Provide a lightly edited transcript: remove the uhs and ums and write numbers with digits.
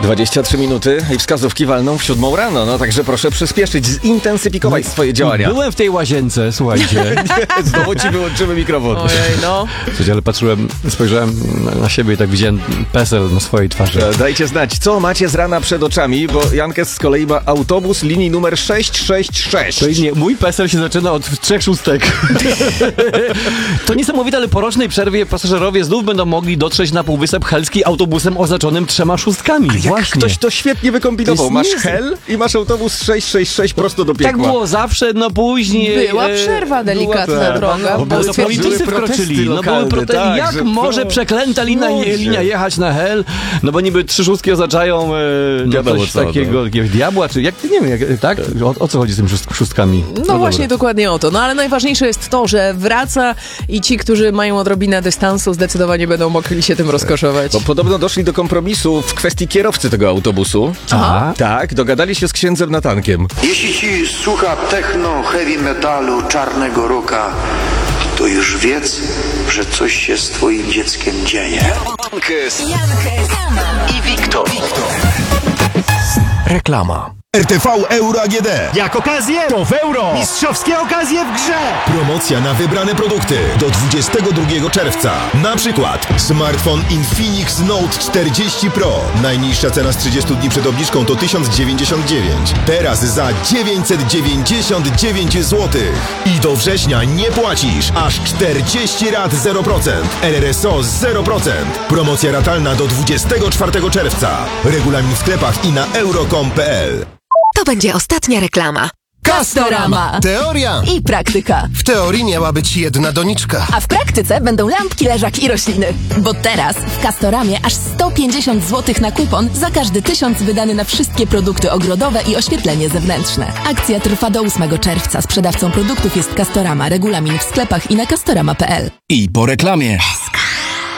23 minuty i wskazówki walną w 7 rano, no także proszę przyspieszyć, zintensyfikować swoje działania. Byłem w tej łazience, słuchajcie. Znowu ci wyłączymy mikrofon. Ojej, no. Słuchajcie, ale spojrzałem na siebie i tak widziałem PESEL na swojej twarzy. Dajcie znać, co macie z rana przed oczami, bo Jankes z kolei ma autobus linii numer 666. To nie, mój PESEL się zaczyna od 3 szóstek. To niesamowite, ale po rocznej przerwie pasażerowie znów będą mogli dotrzeć na Półwysep Helski autobusem oznaczonym 3 szóstkami. Właśnie. Ktoś to świetnie wykombinował. Masz niezłe. Hel i masz autobus 666 prosto do piekła. Tak było zawsze, no później... Była przerwa, delikatna droga. Bo to politycy wkroczyli. No były protesty. tak, Jak że może to przeklęta linia jechać na Hel? No bo niby 3 szóstki oznaczają coś takiego, jakiegoś diabła, czy jak, nie wiem, tak? O co chodzi z tymi szóstkami? No właśnie, dokładnie o to. No ale najważniejsze jest to, że wraca i ci, którzy mają odrobinę dystansu, zdecydowanie będą mogli się tym rozkoszować. Bo podobno doszli do kompromisu w kwestii kierowcy tego autobusu. Aha. Tak, dogadali się z księdzem Natankiem. Jeśli ci słucha techno, heavy metalu, czarnego rocka, to już wiedz, że coś się z twoim dzieckiem dzieje. Jankes i Wiktor. Reklama. RTV Euro AGD. Jak okazję, to w euro. Mistrzowskie okazje w grze. Promocja na wybrane produkty do 22 czerwca. Na przykład smartfon Infinix Note 40 Pro. Najniższa cena z 30 dni przed obniżką to 1099. Teraz za 999 zł. I do września nie płacisz. Aż 40 rat 0%. RRSO 0%. Promocja ratalna do 24 czerwca. Regulamin w sklepach i na euro.com.pl. To będzie ostatnia reklama. Castorama. Teoria. I praktyka. W teorii miała być jedna doniczka. A w praktyce będą lampki, leżaki i rośliny. Bo teraz w Castoramie aż 150 zł na kupon za każdy 1000 wydany na wszystkie produkty ogrodowe i oświetlenie zewnętrzne. Akcja trwa do 8 czerwca. Sprzedawcą produktów jest Castorama. Regulamin w sklepach i na castorama.pl. I po reklamie. SK.